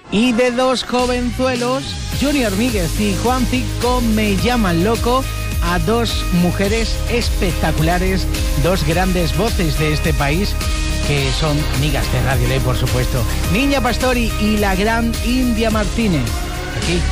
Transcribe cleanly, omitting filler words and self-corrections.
Y de dos jovenzuelos, Junior Míguez y Juan Cico, Me llaman loco, a dos mujeres espectaculares, dos grandes voces de este país, que son amigas de Radio Ley, por supuesto. Niña Pastori y la gran India Martínez. Aquí